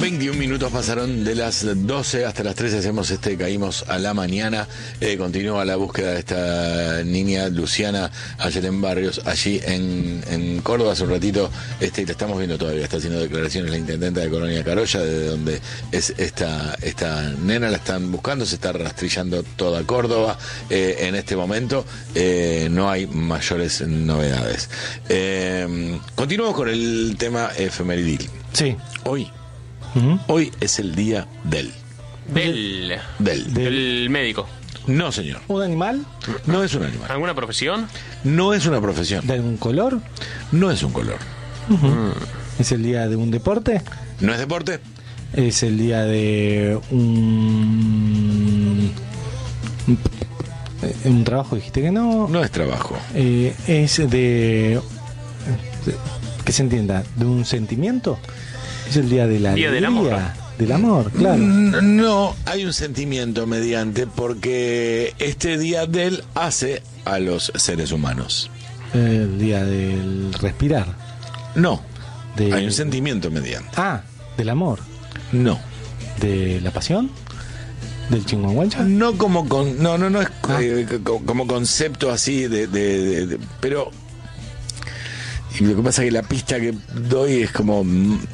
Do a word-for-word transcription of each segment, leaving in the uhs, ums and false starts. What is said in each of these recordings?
veintiún minutos pasaron de las doce hasta las trece. Hacemos este Caímos a la Mañana. Eh, continúa la búsqueda de esta niña Luciana Ayelen Barrios allí en, en Córdoba. Hace un ratito este, la estamos viendo todavía. Está haciendo declaraciones la intendenta de Colonia Carolla, de donde es esta, esta nena. La están buscando, se está rastrillando toda Córdoba. Eh, en este momento eh, no hay mayores novedades. Eh, continuamos con el tema efemeridil. Sí. Hoy, Uh-huh. hoy es el día del. Del. Del. Del médico. No, señor. ¿Un animal? No es un animal. ¿Alguna profesión? No es una profesión. ¿De algún color? No es un color. Uh-huh. Mm. ¿Es el día de un deporte? No es deporte. ¿Es el día de un... un trabajo? Dijiste que no. No es trabajo. Eh, ¿Es de... que se entienda? ¿De un sentimiento? ¿Es el día de la Día del amor. Del amor, claro. No, hay un sentimiento mediante, porque este día del hace a los seres humanos. El día del respirar. No, de... hay un sentimiento mediante. Ah, del amor. No. ¿De la pasión? ¿Del chinguanguancha? No como con, no, no, no es ah. eh, como concepto así de, de, de, de pero y lo que pasa es que la pista que doy es como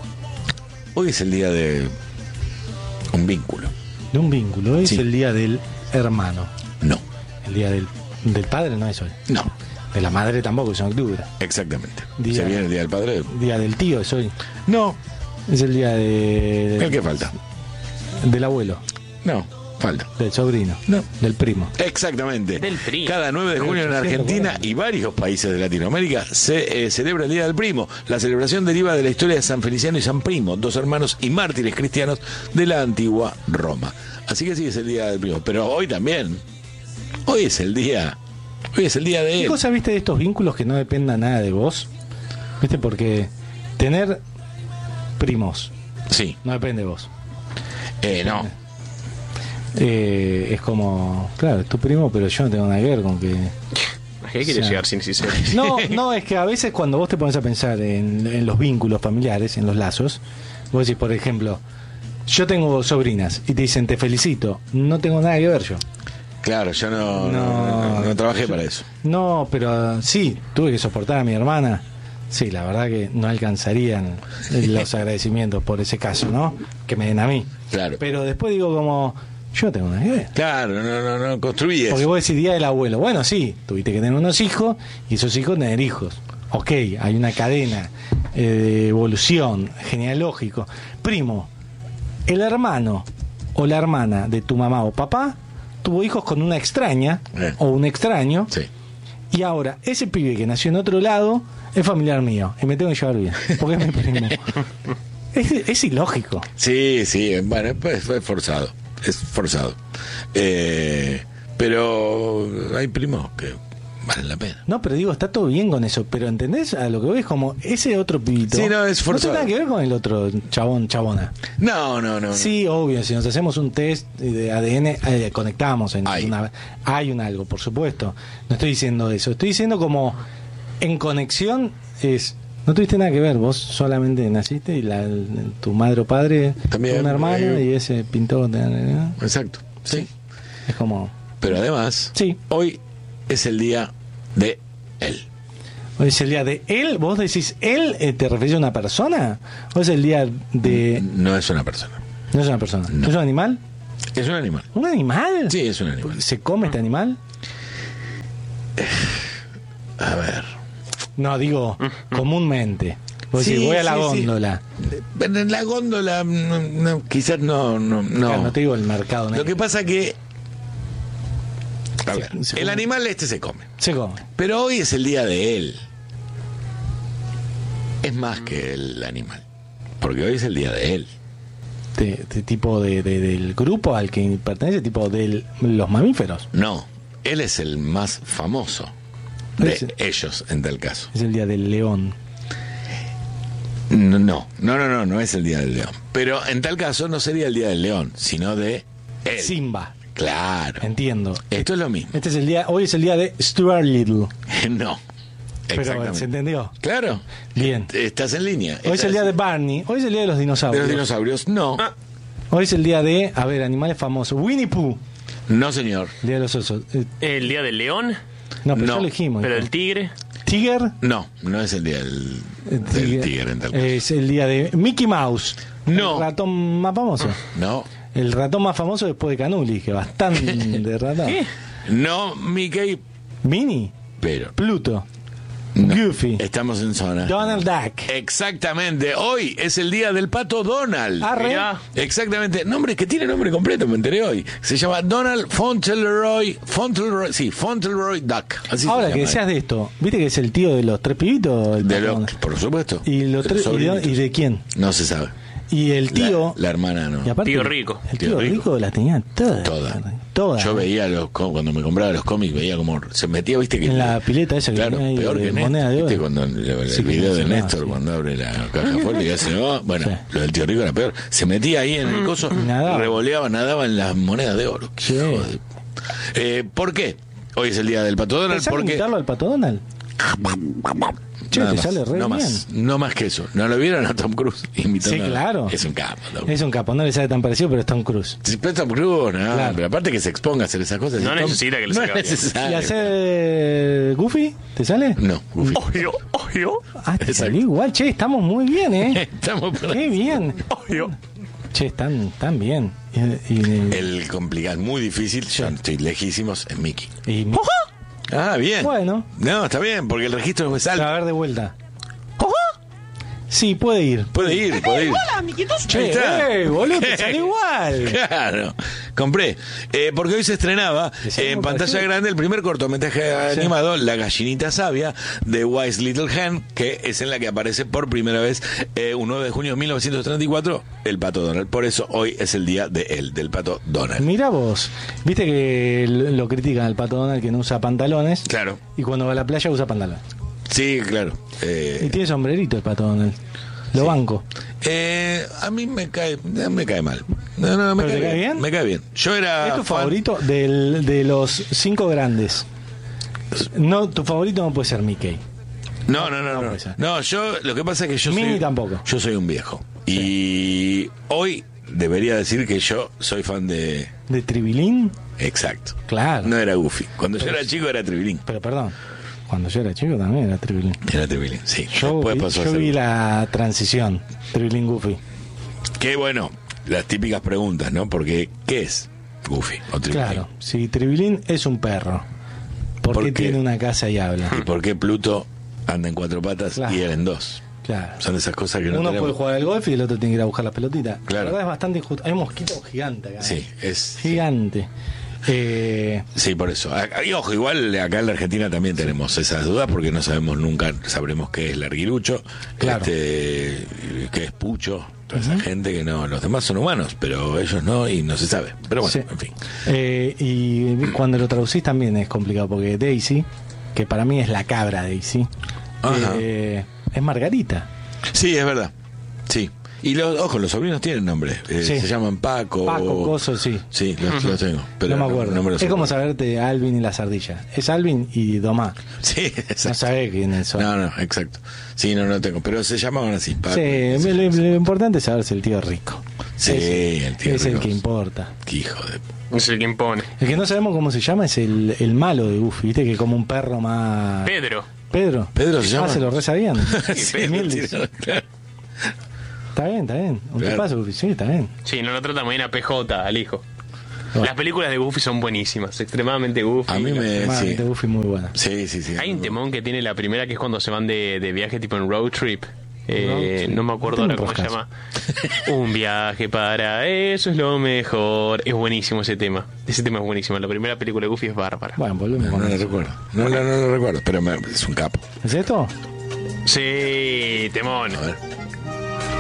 hoy es el día de un vínculo. De un vínculo. Hoy sí. Es el día del hermano. No. El día del, del padre no es hoy. No. De la madre tampoco, es en octubre. Exactamente. Día, ¿se viene el día del padre? Día del tío es hoy. No. Es el día de... ¿El qué falta? Del abuelo. No, falta. Del sobrino. No. Del primo. Exactamente. Del primo. Cada nueve de junio en Argentina y varios países de Latinoamérica se eh, celebra el Día del Primo. La celebración deriva de la historia de San Feliciano y San Primo, dos hermanos y mártires cristianos de la antigua Roma. Así que sí, es el Día del Primo. Pero hoy también. Hoy es el día. Hoy es el día de él. ¿Qué cosa viste de estos vínculos que no dependan nada de vos? ¿Viste? Porque tener primos. Sí. No depende de vos. Eh, no. Eh, es como, claro, es tu primo, pero yo no tengo nada que ver con que... ¿A qué quieres o sea, llegar sin sincero? No, no, es que a veces cuando vos te pones a pensar en, en los vínculos familiares, en los lazos, vos decís, por ejemplo, yo tengo sobrinas y te dicen, te felicito, no tengo nada que ver yo. Claro, yo no, no, No, no, no trabajé yo- para eso. No, pero sí, tuve que soportar a mi hermana. Sí, la verdad que no alcanzarían los agradecimientos por ese caso, ¿no? Que me den a mí. Claro. Pero después digo como, yo no tengo nada que ver. Claro, no, no, no construí Porque eso. vos decís día del abuelo. Bueno, sí, tuviste que tener unos hijos y esos hijos tener hijos. Ok, hay una cadena eh, de evolución, genealógico. Primo, el hermano o la hermana de tu mamá o papá tuvo hijos con una extraña Eh. o un extraño. Sí. Y ahora, ese pibe que nació en otro lado es familiar mío y me tengo que llevar bien, porque es mi primo. Es, es ilógico. Sí, sí, bueno, es, es forzado, es forzado. Eh, pero hay primos que valen la pena. No, pero digo, está todo bien con eso, pero ¿entendés? A lo que voy es como ese otro pibito. Sí, no, es forzado. No tiene nada que ver con el otro chabón, chabona. No, no, no. Sí, obvio, si nos hacemos un test de A D N, eh, conectamos en Hay. una... Hay un algo, por supuesto. No estoy diciendo eso, estoy diciendo como en conexión es... No tuviste nada que ver, vos solamente naciste y la, tu madre o padre También, tuvo un hermano eh, y ese pintó... ¿no? Exacto, sí. Es como... Pero además, Sí. hoy es el día de él. Hoy es el día de él, vos decís él, eh, ¿te referís a una persona? ¿O es el día de...? No es una persona. No es una persona, No. ¿es un animal? Es un animal. ¿Un animal? Sí, es un animal. ¿Se come este animal? A ver. No, digo, comúnmente. Vos Sí, decís, voy a la sí, sí. góndola. En la góndola, no, no, quizás no, no, no. Claro, no te digo el mercado. Lo que pasa que... A Se- ver, se el come. animal este se come. Se come. Pero hoy es el día de él. Es más que el animal. Porque hoy es el día de él. De, de tipo de, de- del grupo al que pertenece, tipo de los mamíferos. No, él es el más famoso de Ese. ellos, en tal caso. Es el día del león. No, no, no, no, no, no es el día del león. Pero en tal caso no sería el día del león, sino de él. Simba. Claro. Entiendo. Esto es lo mismo. Este es el día, hoy es el día de Stuart Little. No. Pero Exactamente. se entendió. Claro. Bien. Estás en línea. Hoy es el día de Barney. Hoy es el día de los de dinosaurios. los dinosaurios. No. Ah. Hoy es el día de, a ver, animales famosos. Winnie Pooh. No, señor. El día de los osos. Eh, El día del león, no, pero No, ya lo dijimos. pero hijo. el tigre. Tiger. No, no es el día del, El del tigre en tal caso. Es el día de Mickey Mouse. No. El ratón más famoso. No. El ratón más famoso después de Canuli, que bastante ratón. ¿Qué? No, Mickey, Minnie. pero. Pluto. No. Goofy. Estamos en zona. Donald Duck. Exactamente. Hoy es el día del pato Donald. Arre. Mirá. Exactamente. Nombre que tiene nombre completo, me enteré hoy. Se llama Donald Fauntleroy. Fauntleroy, sí, Fauntleroy Duck. Así se Ahora que llama. decías de esto, ¿viste que es el tío de los tres pibitos? El De pato lo, Donald? por supuesto. ¿Y, los De tres, los y, de, sobrinitos. y de quién? No se sabe. Y el tío. La, la hermana no. y aparte, Tío Rico. El Tío tío, Rico. rico. las tenía todas. Toda. Todas. Yo veía los co- cuando me compraba los cómics, veía como se metía, viste que En la pileta esa que claro, tenía ahí peor de que Néstor, moneda de oro. ¿viste? Cuando el, el Sí, video de como se Néstor llama, cuando abre la caja fuerte y hace, oh, bueno, Sí. lo del tío Rico era peor. Se metía ahí en el coso, Nadaba. revoleaba, nadaba en las monedas de oro. Sí. Hijo de- Eh, ¿Por qué? Hoy es el día del pato Donald, ¿Pensás porque imitarlo al pato Donald? Che, nada te más, sale re no bien. más, no más que eso. ¿No lo vieron a Tom Cruise imitando? Sí, a- claro. Es un capo. Tom. Es un capo, no le sale tan parecido, pero es Tom Cruise. Sí, pero Tom Cruise, no, Claro. pero aparte que se exponga a hacer esas cosas. No Tom- necesita que le no salga es bien. necesario. ¿Y hacer Goofy? ¿Te sale? No, Goofy. Obvio, obvio, Ah, te Exacto. salió igual. Che, estamos muy bien, ¿eh? Estamos por Qué bien. obvio. Che, están, están bien. Y, y- El complicado, muy difícil, yo estoy lejísimos, es Mickey. y- Ah, bien. Bueno. No, está bien, porque el registro es alto. a ver de vuelta. Sí, puede ir. Puede ir, puede ir. Che, Ahí está. eh, boludo, te sale igual. Claro, compré. Eh, porque hoy se estrenaba ¿Te sale en muy pantalla parecido? grande el primer cortometraje Sí. animado, La gallinita sabia, de Wise Little Hen, que es en la que aparece por primera vez eh, un nueve de junio de mil novecientos treinta y cuatro, el pato Donald. Por eso hoy es el día de él, del pato Donald. Mira vos, viste que lo lo critican al pato Donald que no usa pantalones. Claro. Y cuando va a la playa usa pantalones. Sí, claro. Eh, Y tiene sombrerito el pato Donald. Lo banco. Eh, a mí me cae, me cae mal. No, no, me ¿Pero cae, te cae bien? Me cae bien. Yo era ¿Es tu fan- favorito del, de los cinco grandes? No, tu favorito no puede ser Mickey. No, no, no, No no. puede ser. No, yo lo que pasa es que yo Minnie soy tampoco. Yo soy un viejo. Y hoy debería decir que yo soy fan de ¿De Tribilín? exacto. Claro. No era Goofy. Cuando yo era chico era Tribilín. Pero perdón, cuando yo era chico también era Tribilín. Era Tribilín, sí. Yo, Después vi, pasó a yo ser- vi la transición, Tribilín Goofy. Qué bueno, las típicas preguntas, ¿no? Porque ¿qué es Goofy o Tribilín? Claro, si Tribilín es un perro, ¿por, ¿Por qué, qué? tiene una casa y habla? ¿Y por qué Pluto anda en cuatro patas Claro. y él en dos? Claro. Son esas cosas que no Uno tenemos. puede jugar al golf y el otro tiene que ir a buscar las pelotitas. Claro. La verdad es bastante injusto. Hay un mosquito gigante acá. Sí, ¿eh? es Gigante. Eh, Sí, por eso. Ah, Y ojo, igual acá en la Argentina también tenemos esas dudas porque no sabemos nunca, sabremos qué es larguirucho, Claro. este, qué es pucho, toda esa gente que no, los demás son humanos, pero ellos no y no se sabe. Pero bueno, sí. en fin. Eh, y cuando lo traducís también es complicado porque Daisy, que para mí es la cabra Daisy, Ajá. eh, es Margarita. Sí, es verdad. Sí. Y los, ojo, los sobrinos tienen nombre. Eh, Sí. Se llaman Paco. Paco, Coso, sí. Sí, los, los tengo. Pero no me acuerdo. no me los es como acuerdo. saberte Alvin y las ardillas. Es Alvin y Domá. Sí, exacto. No sabés quiénes son. No, no, exacto. Sí, no, no tengo. Pero se llamaban así. Paco. Sí, lo, lo importante es saber si el tío es rico. Sí, Ese- el tío es el rico. que importa. Qué hijo de. Es el que impone. El que no sabemos cómo se llama es el, el malo de Goofy, viste que como un perro más... Pedro. Pedro. Pedro se llama. Ah, se lo re sabían. Sí, Mildis. claro. Está bien, está bien. Un Claro. tipazo, Goofy, sí, está bien. Sí, no lo trata muy bien a P J, al hijo. Bueno. Las películas de Goofy son buenísimas, extremadamente Goofy. A mí me. Extremadamente Sí. Goofy muy buena. Sí, sí, sí. Hay un temón que tiene la primera que es cuando se van de, de viaje tipo en road trip. Eh, Road trip. no me acuerdo No ahora tengo cómo se podcast. llama. Un viaje para eso es lo mejor. Es buenísimo ese tema. Ese tema es buenísimo. La primera película de Goofy es bárbara. Bueno, volvemos No, con no lo eso. recuerdo. No, no, no lo recuerdo. Pero me- es un capo. ¿Es esto? Sí, temón. A ver.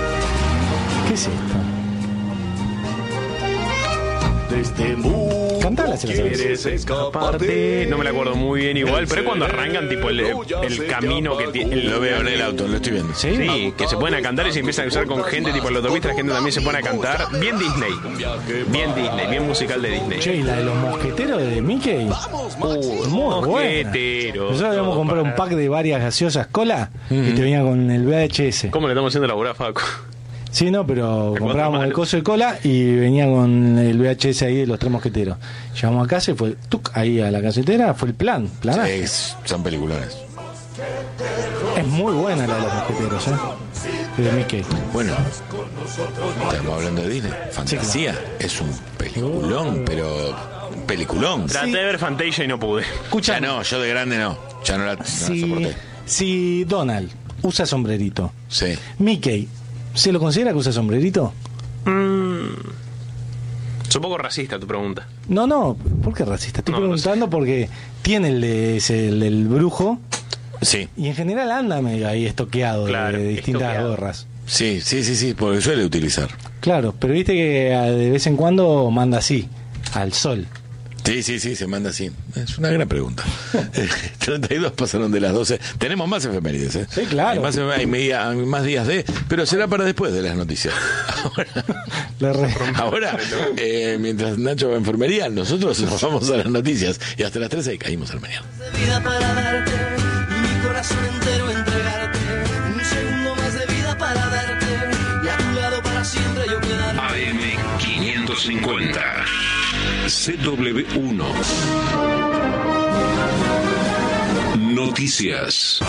¿Qué es esto? Desde muy Cantalo Cantala si la sabes. ¿Quieres escaparte? No me la acuerdo muy bien igual, pero es cuando arrancan tipo el, el camino que tiene. Lo veo en el auto, lo estoy viendo. ¿Sí? Sí, que se ponen a cantar y se empiezan a usar con gente, tipo en la autopista, la gente también se pone a cantar. Bien Disney. Bien Disney, bien musical de Disney. Che, ¿y la de los mosqueteros de Mickey? Uh, Muy buena. mosqueteros. Nosotros habíamos comprado un pack de varias gaseosas cola y te venía con el V H S. ¿Cómo le estamos haciendo laburar a Facu? Sí, no, pero A comprábamos cuatro el manos. coso de cola y venía con el V H S ahí de los tres mosqueteros. Llegamos a casa y fue tuc, ahí a la casetera, fue el plan, plan. Sí, es- son peliculares. Es muy buena la de los mosqueteros, ¿eh? De Mickey. Bueno, estamos hablando de Disney. Fantasía es un peliculón, pero un peliculón. Traté de ver Fantasia y no pude. Ya Escucha, no, yo de grande no. Ya no la, no la si, soporté. si Donald usa sombrerito, Sí. Mickey, ¿se lo considera que usa sombrerito? Es un poco racista tu pregunta. No, no, ¿por qué racista? Estoy No, no preguntando porque tiene el, de, ese, el del brujo Sí, y en general anda medio ahí estoqueado de- Claro, de, distintas estoqueado. gorras. sí, sí, sí, sí, porque suele utilizar. Claro, pero viste que ah, de vez en cuando manda así, al sol. Sí, sí, sí, se manda así. Es una gran pregunta. Eh, treinta y dos pasaron de las doce. Tenemos más efemérides, ¿eh? Sí, claro. Hay más, hay media- hay más días de... Pero será para después de las noticias. Ahora, Le re- ahora eh, mientras Nacho va a enfermería, nosotros nos vamos a las noticias. Y hasta las trece caímos al mañana. de vida para darte y mi corazón entero entregarte. Un segundo más de vida para darte y a tu lado para siempre yo quedarme. A M quinientos cincuenta C W uno Noticias.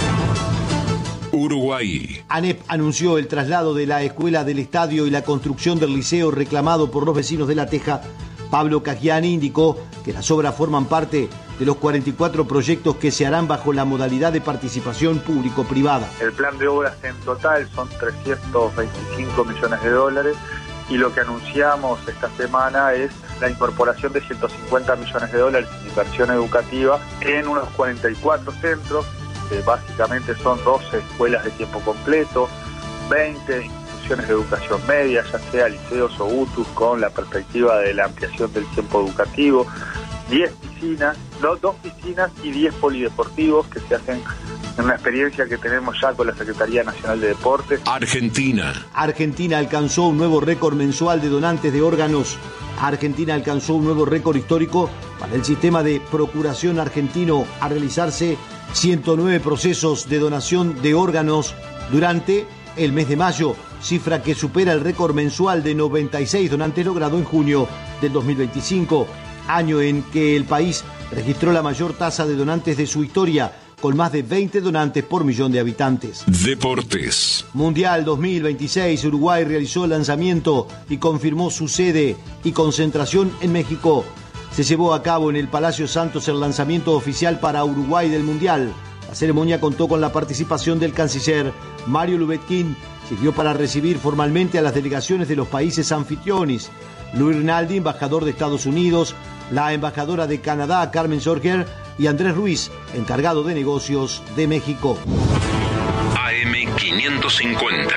Uruguay. ANEP anunció el traslado de la escuela del estadio y la construcción del liceo reclamado por los vecinos de La Teja. Pablo Caggiani indicó que las obras forman parte de los cuarenta y cuatro proyectos que se harán bajo la modalidad de participación público-privada. El plan de obras en total son trescientos veinticinco millones de dólares y lo que anunciamos esta semana es la incorporación de ciento cincuenta millones de dólares en inversión educativa en unos cuarenta y cuatro centros, que básicamente son doce escuelas de tiempo completo, veinte instituciones de educación media, ya sea liceos o U T Us, con la perspectiva de la ampliación del tiempo educativo, diez piscinas, no, dos piscinas y diez polideportivos que se hacen en una experiencia que tenemos ya con la Secretaría Nacional de Deportes. Argentina. Argentina alcanzó un nuevo récord mensual de donantes de órganos. Argentina alcanzó un nuevo récord histórico para el sistema de procuración argentino a realizarse ciento nueve procesos de donación de órganos durante el mes de mayo, cifra que supera el récord mensual de noventa y seis donantes logrado en junio del dos mil veinticinco, año en que el país registró la mayor tasa de donantes de su historia, con más de veinte donantes por millón de habitantes. Deportes. Mundial dos mil veintiséis, Uruguay realizó el lanzamiento y confirmó su sede y concentración en México. Se llevó a cabo en el Palacio Santos el lanzamiento oficial para Uruguay del Mundial. La ceremonia contó con la participación del canciller Mario Lubetkin. Sirvió para recibir formalmente a las delegaciones de los países anfitriones. Luis Rinaldi, embajador de Estados Unidos, la embajadora de Canadá, Carmen Sorger, y Andrés Ruiz, encargado de negocios de México. A M quinientos cincuenta.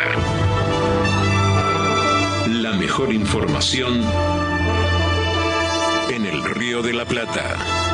La mejor información en el Río de la Plata.